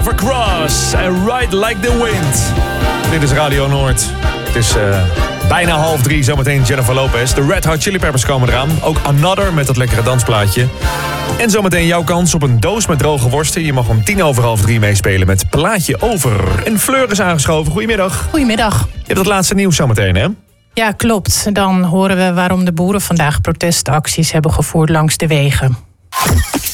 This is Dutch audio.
Cross en Ride Like the Wind. Dit is Radio Noord. Het is bijna 2:30, zometeen Jennifer Lopez. De Red Hot Chili Peppers komen eraan. Ook Another met dat lekkere dansplaatje. En zometeen jouw kans op een doos met droge worsten. Je mag om 2:50 meespelen met Plaatje Over. En Fleur is aangeschoven. Goedemiddag. Goedemiddag. Je hebt het laatste nieuws zometeen, hè? Ja, klopt. Dan horen we waarom de boeren vandaag protestacties hebben gevoerd langs de wegen.